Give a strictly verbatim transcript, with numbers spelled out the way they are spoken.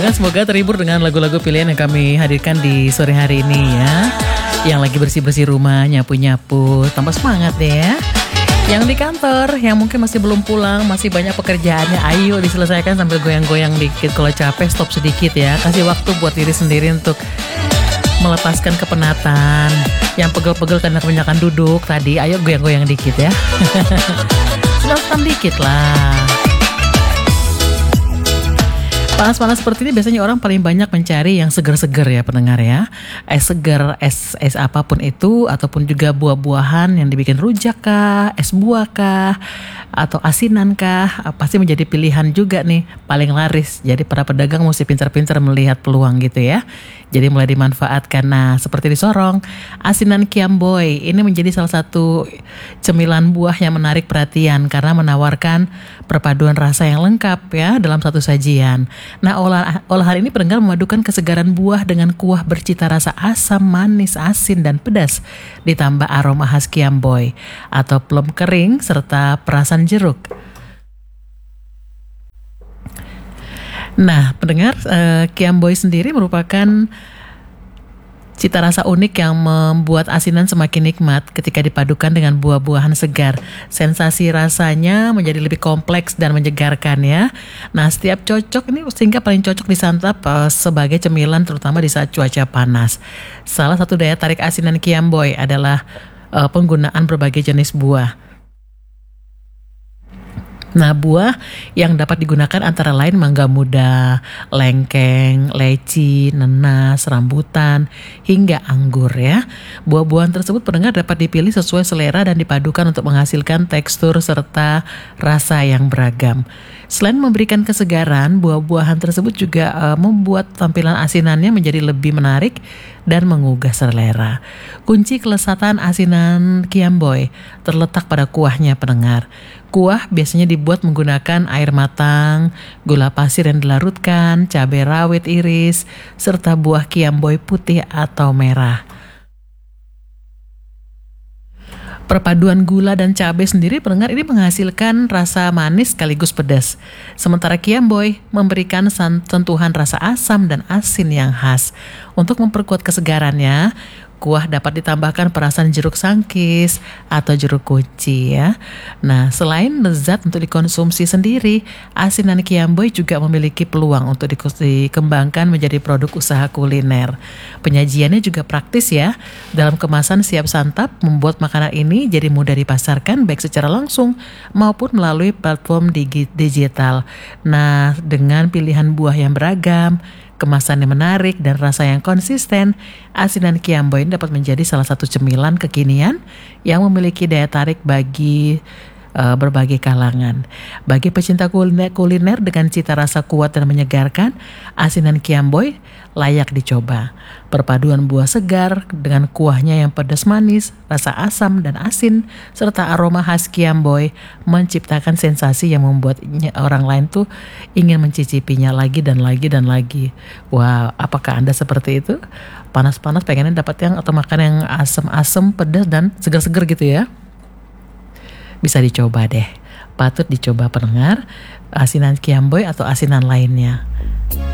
Pendengar semoga terhibur dengan lagu-lagu pilihan yang kami hadirkan di sore hari ini ya. Yang lagi bersih-bersih rumah, nyapu-nyapu, tambah semangat deh ya. Yang di kantor, yang mungkin masih belum pulang, masih banyak pekerjaannya, ayo diselesaikan sambil goyang-goyang dikit. Kalau capek stop sedikit ya, kasih waktu buat diri sendiri untuk melepaskan kepenatan. Yang pegel-pegel karena kebanyakan duduk tadi, ayo goyang-goyang dikit ya. Senam-senam dikit lah. Panas-panas seperti ini biasanya orang paling banyak mencari yang seger-seger ya pendengar ya. Es seger, es es apapun itu, ataupun juga buah-buahan yang dibikin rujak kah, es buah kah, atau asinan kah, pasti menjadi pilihan juga nih paling laris. Jadi para pedagang mesti pintar-pintar melihat peluang gitu ya. Jadi mulai dimanfaatkan. Nah seperti di Sorong, asinan Kiamboy ini menjadi salah satu cemilan buah yang menarik perhatian karena menawarkan perpaduan rasa yang lengkap ya dalam satu sajian. Nah olah, olahan ini pendengar memadukan kesegaran buah dengan kuah bercita rasa asam, manis, asin, dan pedas. Ditambah aroma khas Kiamboy atau plum kering serta perasan jeruk. Nah pendengar, eh, Kiamboy sendiri merupakan cita rasa unik yang membuat asinan semakin nikmat ketika dipadukan dengan buah-buahan segar. Sensasi rasanya menjadi lebih kompleks dan menyegarkan ya. Nah setiap cocok ini sehingga paling cocok disantap uh, sebagai cemilan terutama di saat cuaca panas. Salah satu daya tarik asinan Kiamboy adalah uh, penggunaan berbagai jenis buah. Nah buah yang dapat digunakan antara lain mangga muda, lengkeng, leci, nenas, rambutan, hingga anggur ya. Buah-buahan tersebut pendengar dapat dipilih sesuai selera dan dipadukan untuk menghasilkan tekstur serta rasa yang beragam. Selain memberikan kesegaran, buah-buahan tersebut juga uh, membuat tampilan asinannya menjadi lebih menarik dan menggugah selera. Kunci kelezatan asinan Kiamboy terletak pada kuahnya pendengar. Kuah biasanya dibuat menggunakan air matang, gula pasir yang dilarutkan, cabai rawit iris, serta buah Kiamboy putih atau merah. Perpaduan gula dan cabai sendiri pendengar ini menghasilkan rasa manis sekaligus pedas. Sementara Kiamboy memberikan sentuhan rasa asam dan asin yang khas. Untuk memperkuat kesegarannya, kuah dapat ditambahkan perasan jeruk sangkis atau jeruk kunci ya. Nah, selain lezat untuk dikonsumsi sendiri, asinan Kiamboy juga memiliki peluang untuk dikembangkan menjadi produk usaha kuliner. Penyajiannya juga praktis ya. Dalam kemasan siap santap, membuat makanan ini jadi mudah dipasarkan baik secara langsung maupun melalui platform digi- digital. Nah, dengan pilihan buah yang beragam, kemasan yang menarik dan rasa yang konsisten, asinan Kiamboy dapat menjadi salah satu cemilan kekinian yang memiliki daya tarik bagi uh, berbagai kalangan. Bagi pecinta kuliner, kuliner dengan cita rasa kuat dan menyegarkan, asinan Kiamboy layak dicoba. Perpaduan buah segar dengan kuahnya yang pedas manis, rasa asam dan asin, serta aroma khas Kiamboy menciptakan sensasi yang membuat orang lain tuh ingin mencicipinya lagi dan lagi dan lagi. Wow, apakah Anda seperti itu? Panas-panas pengennya dapat yang atau makan yang asam-asam, pedas dan segar-segar gitu ya? Bisa dicoba deh. Patut dicoba pendengar asinan Kiamboy atau asinan lainnya.